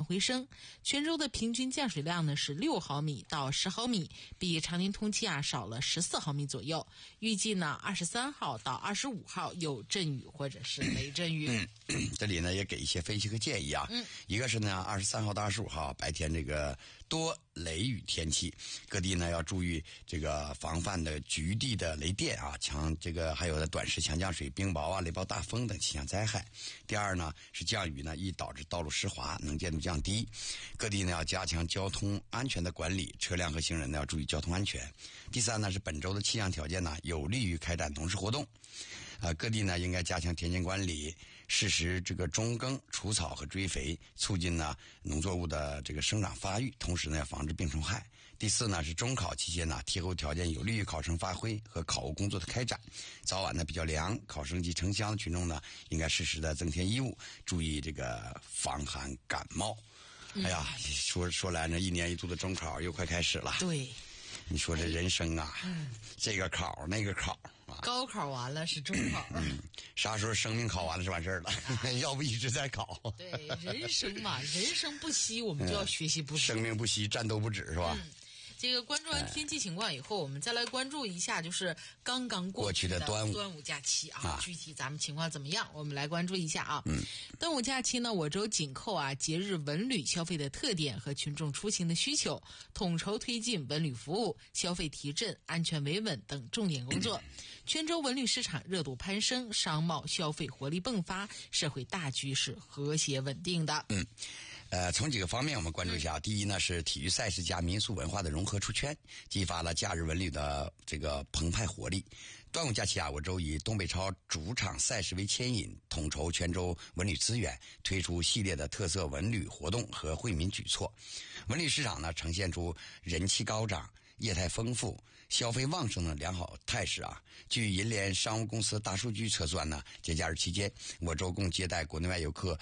回升。泉州的平均降水量呢是6毫米到10毫米，比常年同期少了14毫米左右。预计呢23号到25号有阵雨或者是雷阵雨。 这里呢也给一些分析和建议啊。一个是呢23号到25号白天这个多雷雨天气，各地呢要注意这个防范的局地的雷电啊，还有的短时强降水、冰雹啊、雷暴大风等气象灾害。第二呢是降雨呢易导致道路湿滑，能见度降低，各地呢要加强交通安全的管理，车辆和行人呢要注意交通安全。第三呢是本周的气象条件呢有利于开展农事活动，各地呢应该加强田间管理，适时这个中耕、除草和追肥，促进呢农作物的这个生长发育，同时呢要防治病虫害。第四呢是中考期间呢气候条件有利于考生发挥和考务工作的开展，早晚呢比较凉，考生及城乡的群众呢应该适时的增添衣物，注意这个防寒感冒。哎呀，说来呢一年一度的中考又快开始了。 对， 你说这人生啊，这个考那个考啊， 高考完了是中考， 啥时候生命考完了是完事儿了？要不一直在考。 对，人生嘛，人生不息，我们就要学习不止， 生命不息，战斗不止，是吧？ 这个关注完天气情况以后，我们再来关注一下，就是刚刚过去的端午假期啊，具体咱们情况怎么样？我们来关注一下啊。端午假期呢，我州紧扣节日文旅消费的特点和群众出行的需求，统筹推进文旅服务、消费提振、安全维稳等重点工作。泉州文旅市场热度攀升，商贸消费活力迸发，社会大局是和谐稳定的。 从几个方面我们关注一下。第一呢是体育赛事加民俗文化的融合出圈，激发了假日文旅的这个澎湃活力。端午假期我州以东北超主场赛事为牵引，统筹泉州文旅资源，推出系列的特色文旅活动和惠民举措。文旅市场呢呈现出人气高涨、业态丰富、消费旺盛的良好态势啊！据银联商务公司大数据测算呢，节假日期间，我州共接待国内外游客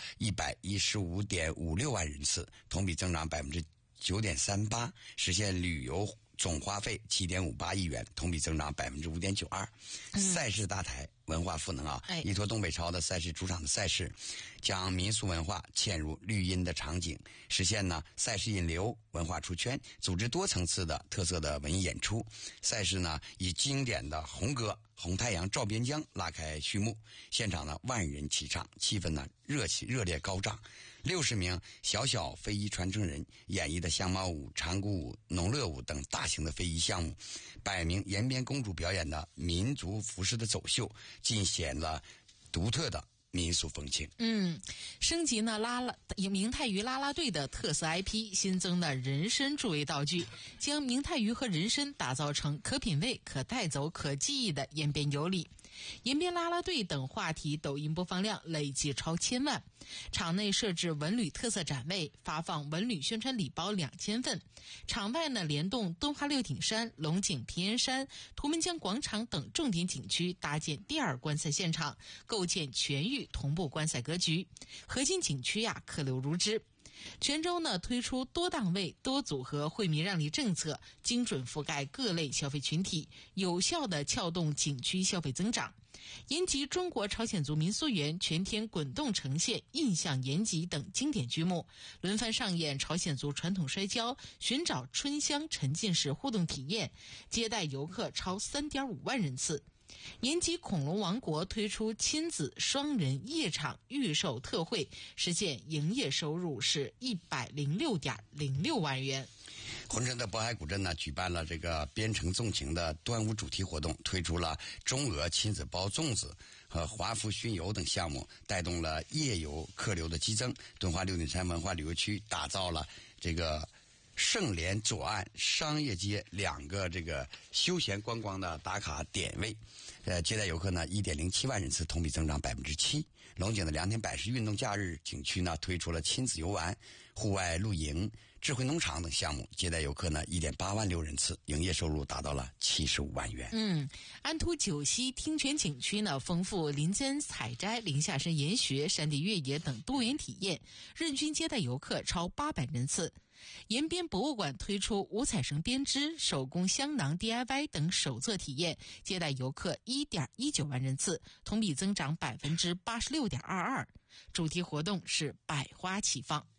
115.56万人次，同比增长9.38%，实现旅游总花费7.58亿元，同比增长5.92%。赛事搭台，文化赋能依托东北超的赛事主场的赛事，将民俗文化嵌入绿荫的场景，实现呢赛事引流、文化出圈，组织多层次的特色的文艺演出。赛事呢以经典的红歌、红太阳照边疆拉开序幕，现场呢万人齐唱，气氛呢热烈高涨。60名小非遗传承人演绎的香茅舞、长鼓舞、农乐舞等大型的非遗项目，100名延边公主表演的民族服饰的走秀，尽显了独特的民俗风情。 升级呢明太鱼啦啦队的特色 IP， 新增的人参助威道具，将明太鱼和人参打造成可品味、可带走、可记忆的延边有礼。延边啦啦队等话题抖音播放量累计超1000万。场内设置文旅特色展位，发放文旅宣传礼包2000份。场外呢联动敦化六顶山、龙井平安山、图们江广场等重点景区，搭建第2观赛现场，构建全域同步观赛格局。核心景区客流如织。泉州呢推出多档位、多组合惠民让利政策，精准覆盖各类消费群体，有效地撬动景区消费增长。延吉中国朝鲜族民俗园全天滚动呈现印象延吉等经典剧目，轮番上演朝鲜族传统摔跤，寻找春香沉浸式互动体验，接待游客超3.5万人次。延吉恐龙王国推出亲子双人夜场预售特惠，实现营业收入是106.06万元。 浑城的渤海古镇呢举办了这个边城纵情的端午主题活动，推出了中俄亲子包粽子和华服巡游等项目，带动了夜游客流的激增。敦化六顶山文化旅游区打造了这个盛联左岸商业街2个这个休闲观光的打卡点位，接待游客呢1.07万人次，同比增长7%。龙井的2天百式运动假日景区呢推出了亲子游玩、户外露营、智慧农场等项目，接待游客呢1.8万6人次，营业收入达到了75万元。 安图九溪听泉景区呢丰富林间采摘、林下山研学、山地越野等多元体验，日均接待游客超800人次。延边博物馆推出五彩绳编织、手工香囊 DIY 等手作体验，接待游客1.19万人次，同比增长86.22%。主题活动是百花齐放。